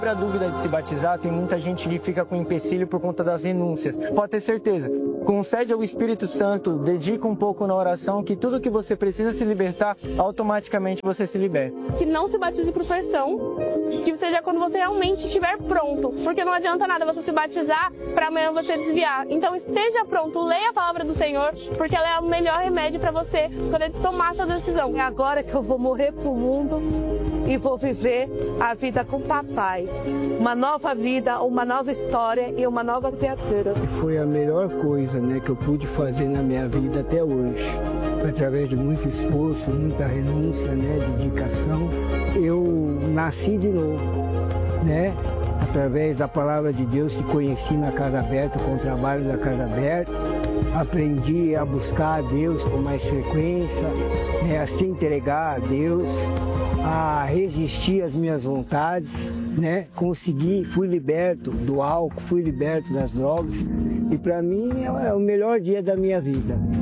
Sobre a dúvida de se batizar, tem muita gente que fica com empecilho por conta das renúncias. Pode ter certeza, concede ao Espírito Santo, dedica um pouco na oração, que tudo que você precisa se libertar, automaticamente você se liberta. Que não se batize por pressão, que seja quando você realmente estiver pronto, porque não adianta nada você se batizar para amanhã você desviar. Então esteja pronto, leia a palavra do Senhor, porque ela é o melhor remédio para você poder tomar essa decisão. É agora que eu vou morrer pro mundo e vou viver a vida com o papai. Uma nova vida, uma nova história e uma nova criatura. Foi a melhor coisa, que eu pude fazer na minha vida até hoje. Através de muito esforço, muita renúncia, dedicação, eu nasci de novo, Através da palavra de Deus que conheci na Casa Aberta, com o trabalho da Casa Aberta, aprendi a buscar a Deus com mais frequência, a se entregar a Deus, a resistir às minhas vontades, consegui, fui liberto do álcool, fui liberto das drogas e para mim é o melhor dia da minha vida.